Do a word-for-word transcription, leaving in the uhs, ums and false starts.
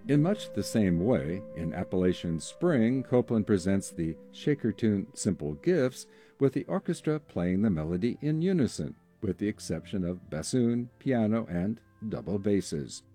In much the same way, in Appalachian Spring, Copland presents the shaker tune Simple Gifts with the orchestra playing the melody in unison, with the exception of bassoon, piano, and double basses.